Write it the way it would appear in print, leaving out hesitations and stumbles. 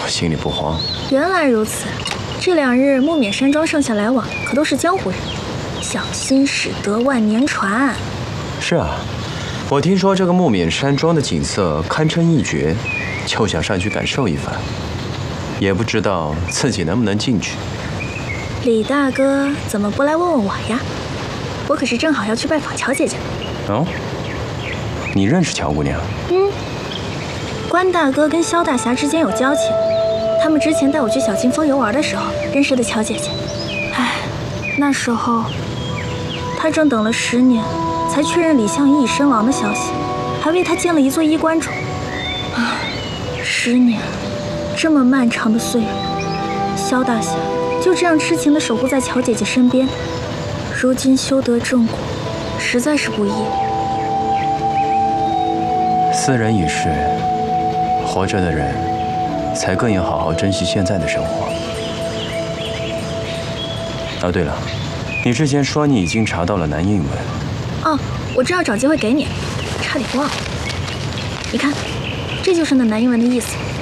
心里不慌。 原来如此，这2日木冕山庄上下来往可都是江湖人，小心驶得万年船。 是啊，我听说这个木冕山庄的景色堪称一绝，就想上去感受一番，也不知道自己能不能进去。 李大哥怎么不来问问我呀？我可是正好要去拜访乔姐姐。 哦，你认识乔姑娘？ 关大哥跟萧大侠之间有交情，他们之前带我去小金峰游玩的时候认识的乔姐姐。唉，那时候他正等了10年，才确认李相夷已身亡的消息，还为他建了一座衣冠冢。10年，这么漫长的岁月，萧大侠就这样痴情地守护在乔姐姐身边，如今修得正果，实在是不易。 斯人已逝，活着的人才更要好好珍惜现在的生活。哦，对了，你之前说你已经查到了南印文。 哦，我正要找机会给你，差点忘了。你看，这就是那南印文的意思。